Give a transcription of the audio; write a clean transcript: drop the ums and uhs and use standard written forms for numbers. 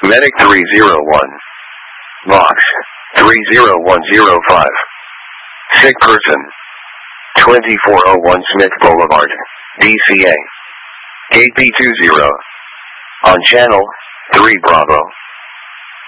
Medic 301. Box 30105. Sick person. 2401 Smith Boulevard, DCA. KP20. On channel 3 Bravo.